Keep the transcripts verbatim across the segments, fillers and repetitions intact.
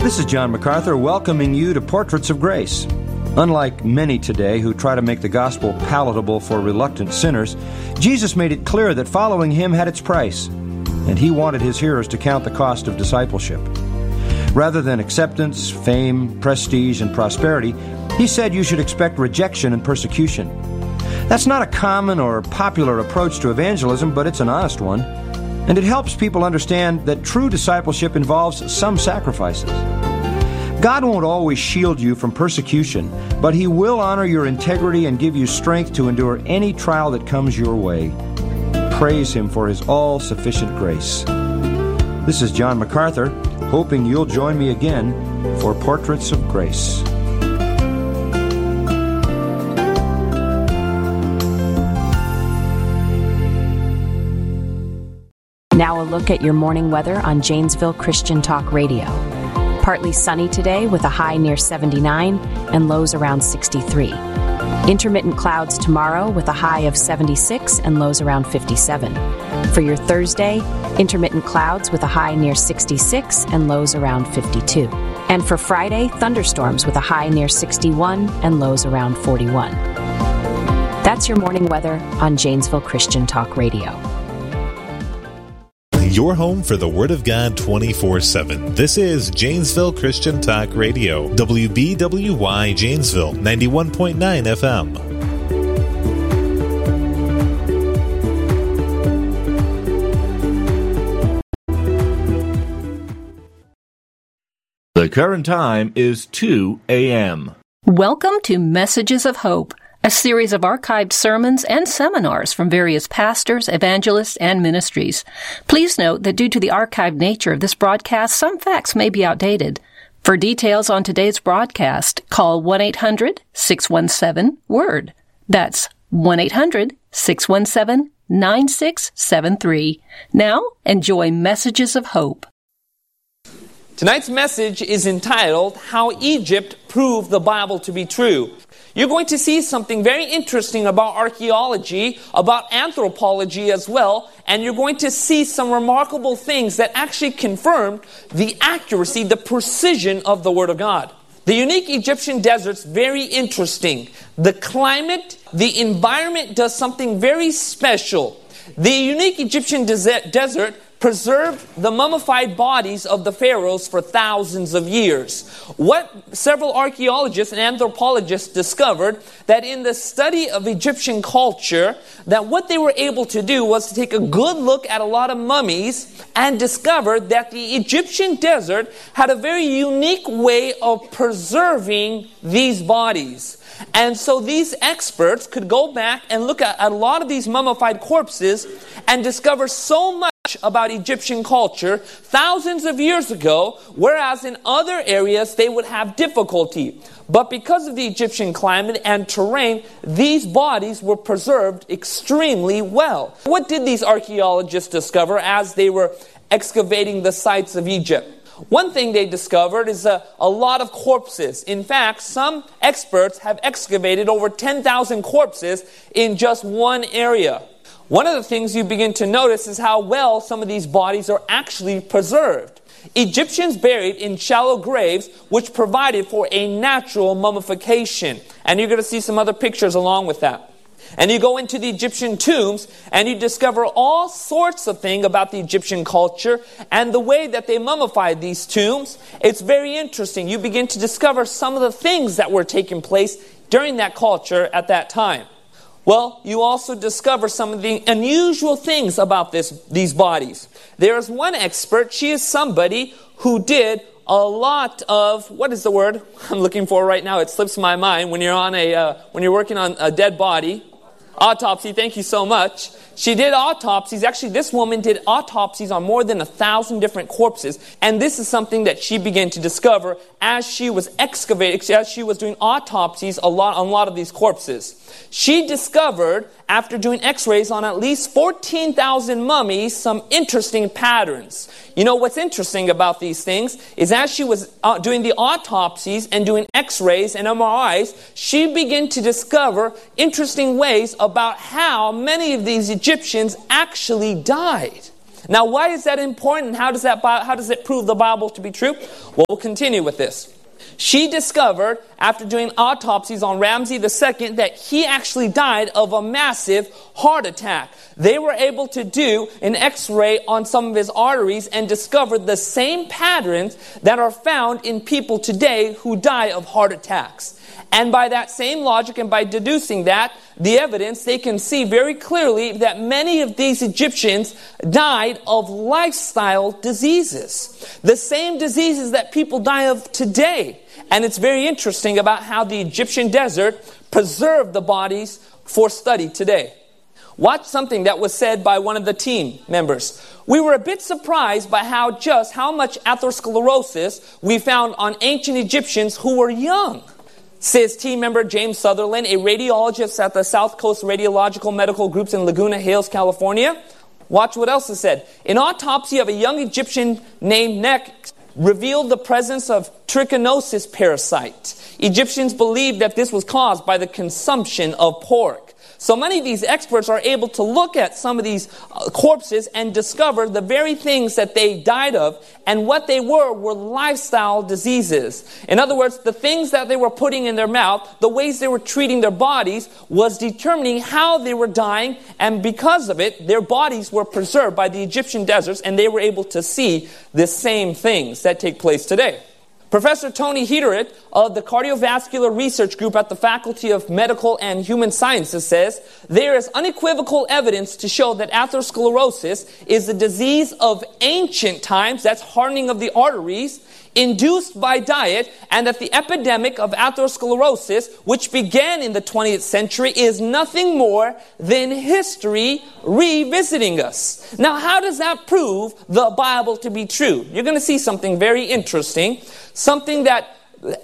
This is John MacArthur welcoming you to Portraits of Grace. Unlike many today who try to make the gospel palatable for reluctant sinners, Jesus made it clear that following Him had its price, and He wanted His hearers to count the cost of discipleship. Rather than acceptance, fame, prestige, and prosperity, He said you should expect rejection and persecution. That's not a common or popular approach to evangelism, but it's an honest one. And it helps people understand that true discipleship involves some sacrifices. God won't always shield you from persecution, but He will honor your integrity and give you strength to endure any trial that comes your way. Praise Him for His all-sufficient grace. This is John MacArthur, hoping you'll join me again for Portraits of Grace. Now a look at your morning weather on Janesville Christian Talk Radio. Partly sunny today with a high near seventy-nine and lows around sixty-three. Intermittent clouds tomorrow with a high of seventy-six and lows around fifty-seven. For your Thursday, intermittent clouds with a high near sixty-six and lows around fifty-two. And for Friday, thunderstorms with a high near sixty-one and lows around forty-one. That's your morning weather on Janesville Christian Talk Radio. Your home for the Word of God twenty-four seven. This is Janesville Christian Talk Radio, W B W Y Janesville, ninety-one point nine F M. The current time is two a.m. Welcome to Messages of Hope, a series of archived sermons and seminars from various pastors, evangelists, and ministries. Please note that due to the archived nature of this broadcast, some facts may be outdated. For details on today's broadcast, call one eight hundred six one seven WORD. That's one eight hundred six one seven nine six seven three. Now, enjoy Messages of Hope. Tonight's message is entitled, How Egypt Proved the Bible to be True. You're going to see something very interesting about archaeology, about anthropology as well, and you're going to see some remarkable things that actually confirm the accuracy, the precision of the Word of God. The unique Egyptian desert's very interesting. The climate, the environment does something very special. The unique Egyptian desert preserved the mummified bodies of the pharaohs for thousands of years. What several archaeologists and anthropologists discovered, that in the study of Egyptian culture, that what they were able to do was to take a good look at a lot of mummies and discovered that the Egyptian desert had a very unique way of preserving these bodies. And so these experts could go back and look at, at a lot of these mummified corpses and discover so much about Egyptian culture thousands of years ago, whereas in other areas they would have difficulty. But because of the Egyptian climate and terrain, these bodies were preserved extremely well. What did these archaeologists discover as they were excavating the sites of Egypt? One thing they discovered is a, a lot of corpses. In fact, some experts have excavated over ten thousand corpses in just one area. One of the things you begin to notice is how well some of these bodies are actually preserved. Egyptians buried in shallow graves, which provided for a natural mummification. And you're going to see some other pictures along with that. And you go into the Egyptian tombs and you discover all sorts of things about the Egyptian culture and the way that they mummified these tombs. It's very interesting. You begin to discover some of the things that were taking place during that culture at that time. Well, you also discover some of the unusual things about this, these bodies. There's one expert. She is somebody who did a lot of, what is the word I'm looking for right now? It slips my mind when you're on a, uh, when you're working on a dead body. Autopsy, thank you so much. She did autopsies. Actually, this woman did autopsies on more than a thousand different corpses. And this is something that she began to discover as she was excavating, as she was doing autopsies a lot, on a lot of these corpses. She discovered, after doing x-rays on at least fourteen thousand mummies, some interesting patterns. You know what's interesting about these things is as she was uh, doing the autopsies and doing x-rays and M R Is, she began to discover interesting ways about how many of these Egyptians actually died. Now, why is that important? How does that how does it prove the Bible to be true? Well, we'll continue with this. She discovered, after doing autopsies on Ramses the Second, that he actually died of a massive heart attack. They were able to do an x-ray on some of his arteries and discovered the same patterns that are found in people today who die of heart attacks. And by that same logic and by deducing that, the evidence, they can see very clearly that many of these Egyptians died of lifestyle diseases. The same diseases that people die of today. And it's very interesting about how the Egyptian desert preserved the bodies for study today. Watch something that was said by one of the team members. We were a bit surprised by how just how much atherosclerosis we found on ancient Egyptians who were young. Says team member James Sutherland, a radiologist at the South Coast Radiological Medical Groups in Laguna Hills, California. Watch what else is said. An autopsy of a young Egyptian named Nek revealed the presence of trichinosis parasite. Egyptians believed that this was caused by the consumption of pork. So many of these experts are able to look at some of these uh, corpses and discover the very things that they died of, and what they were were lifestyle diseases. In other words, the things that they were putting in their mouth, the ways they were treating their bodies, was determining how they were dying, and because of it, their bodies were preserved by the Egyptian deserts, and they were able to see the same things that take place today. Professor Tony Hederit of the Cardiovascular Research Group at the Faculty of Medical and Human Sciences says, there is unequivocal evidence to show that atherosclerosis is a disease of ancient times, that's hardening of the arteries, induced by diet, and that the epidemic of atherosclerosis, which began in the twentieth century, is nothing more than history revisiting us. Now, how does that prove the Bible to be true? You're going to see something very interesting, something that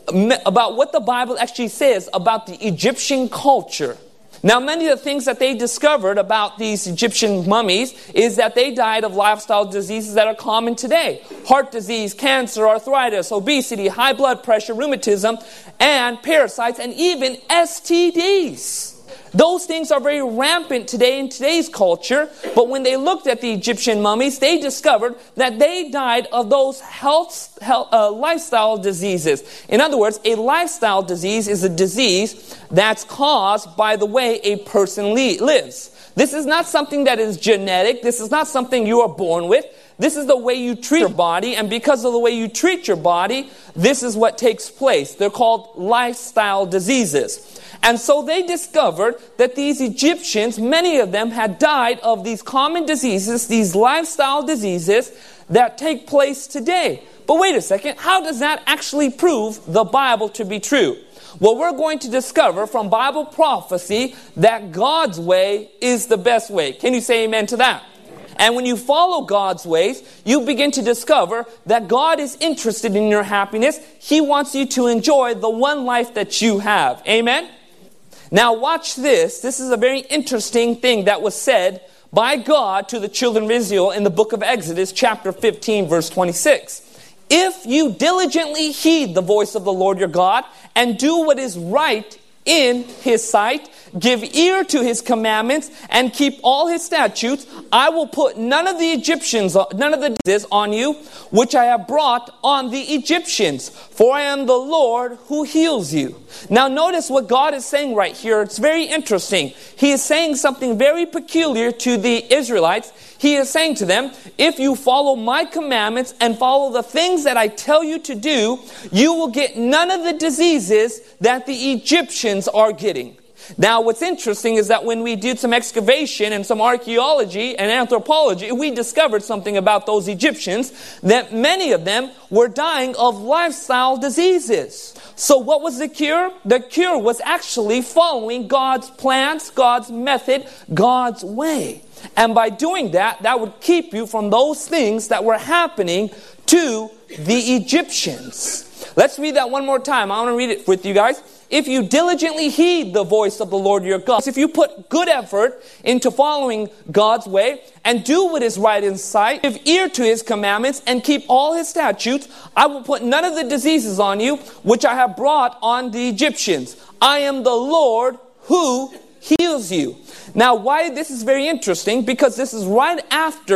about what the Bible actually says about the Egyptian culture. Now, many of the things that they discovered about these Egyptian mummies is that they died of lifestyle diseases that are common today. Heart disease, cancer, arthritis, obesity, high blood pressure, rheumatism, and parasites, and even S T Ds. Those things are very rampant today in today's culture, but when they looked at the Egyptian mummies, they discovered that they died of those health, health uh, lifestyle diseases. In other words, a lifestyle disease is a disease that's caused by the way a person le- lives. This is not something that is genetic. This is not something you are born with. This is the way you treat your body, and because of the way you treat your body, this is what takes place. They're called lifestyle diseases. And so they discovered that these Egyptians, many of them had died of these common diseases, these lifestyle diseases that take place today. But wait a second, how does that actually prove the Bible to be true? Well, we're going to discover from Bible prophecy that God's way is the best way. Can you say amen to that? And when you follow God's ways, you begin to discover that God is interested in your happiness. He wants you to enjoy the one life that you have. Amen? Now watch this. This is a very interesting thing that was said by God to the children of Israel in the book of Exodus, chapter fifteen, verse twenty-six. If you diligently heed the voice of the Lord your God and do what is right in His sight, give ear to His commandments, and keep all His statutes, I will put none of the Egyptians, none of the diseases on you, which I have brought on the Egyptians, for I am the Lord who heals you. Now notice what God is saying right here. It's very interesting. He is saying something very peculiar to the Israelites. He is saying to them, if you follow my commandments and follow the things that I tell you to do, you will get none of the diseases that the Egyptians are getting. Now, what's interesting is that when we did some excavation and some archaeology and anthropology, we discovered something about those Egyptians, that many of them were dying of lifestyle diseases. So what was the cure? The cure was actually following God's plans, God's method, God's way. And by doing that, that would keep you from those things that were happening to the Egyptians. Let's read that one more time. I want to read it with you guys. If you diligently heed the voice of the Lord your God, if you put good effort into following God's way and do what is right in sight, give ear to His commandments and keep all His statutes, I will put none of the diseases on you which I have brought on the Egyptians. I am the Lord who heals you. Now, why this is very interesting, because this is right after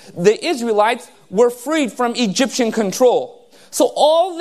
the Israelites were freed from Egyptian control. So all